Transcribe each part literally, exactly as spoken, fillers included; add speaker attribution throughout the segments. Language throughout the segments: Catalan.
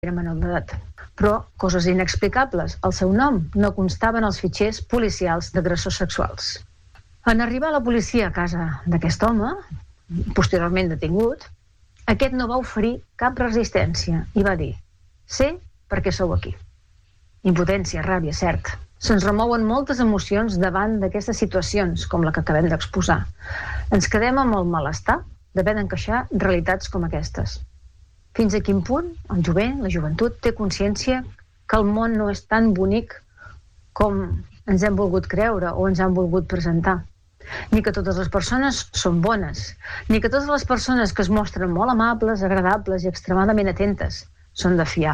Speaker 1: era menor d'edat. Però coses inexplicables. El seu nom no constava en els fitxers policials d'agressors sexuals. En arribar la policia a casa d'aquest home, posteriorment detingut, aquest no va oferir cap resistència i va dir: sé per què sou aquí. Impotència, ràbia, cert. Se'ns remouen moltes emocions davant d'aquestes situacions, com la que acabem d'exposar. Ens quedem amb el malestar d'haver d'encaixar realitats com aquestes. Fins a quin punt el jovent, la joventut, té consciència que el món no és tan bonic com ens hem volgut creure o ens han volgut presentar. Ni que totes les persones són bones, ni que totes les persones que es mostren molt amables, agradables i extremadament atentes són de fiar.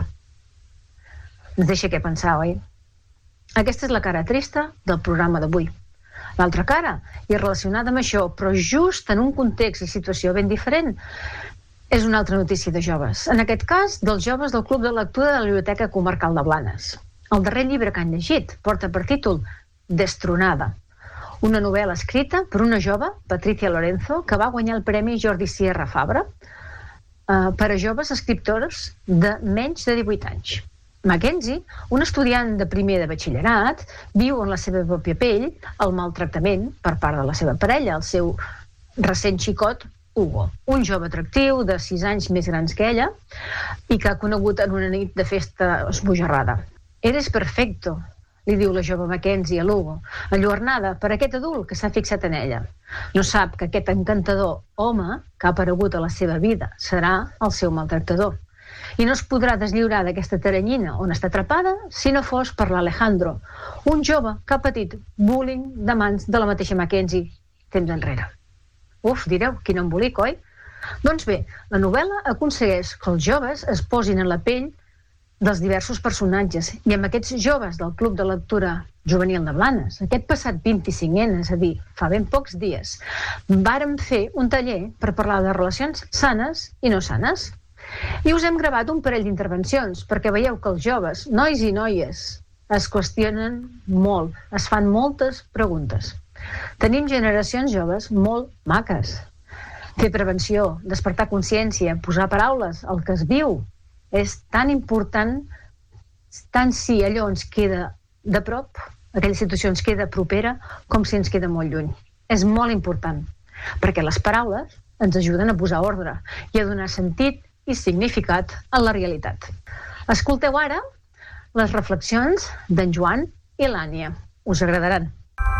Speaker 1: Ens deixa què pensar, oi? Aquesta és la cara trista del programa d'avui. L'altra cara, i relacionada amb això, però just en un context i situació ben diferent, és una altra notícia de joves. En aquest cas, dels joves del Club de Lectura de la Biblioteca Comarcal de Blanes. El darrer llibre que han llegit porta per títol Destronada, una novel·la escrita per una jove, Patricia Lorenzo, que va guanyar el Premi Jordi Sierra Fabra eh, per a joves escriptors de menys de divuit anys. Mackenzie, un estudiant de primer de batxillerat, viu en la seva pròpia pell el maltractament per part de la seva parella, el seu recent xicot, Hugo, un jove atractiu de sis anys més grans que ella i que ha conegut en una nit de festa esbojarrada. Eres perfecto, li diu la jove Mackenzie a l'Hugo, enlluernada per aquest adult que s'ha fixat en ella. No sap que aquest encantador home que ha aparegut a la seva vida serà el seu maltractador. I no es podrà deslliurar d'aquesta teranyina on està atrapada si no fos per l'Alejandro, un jove que ha patit bullying de mans de la mateixa Mackenzie temps enrere. Uf, direu, quin embolic, oi? Doncs bé, la novel·la aconsegueix que els joves es posin en la pell dels diversos personatges i amb aquests joves del Club de Lectura Juvenil de Blanes, aquest passat vint-i-cinc ena, és a dir, fa ben pocs dies, vàrem fer un taller per parlar de relacions sanes i no sanes. I us hem gravat un parell d'intervencions perquè veieu que els joves, nois i noies, es qüestionen molt, es fan moltes preguntes. Tenim generacions joves molt maques. Fer prevenció, despertar consciència, posar paraules al que es viu, és tan important, tant si allò ens queda de prop, aquella situació ens queda propera, com si ens queda molt lluny. És molt important, perquè les paraules ens ajuden a posar ordre i a donar sentit i significat a la realitat. Escolteu ara les reflexions d'en Joan i l'Ània. Us agradaran.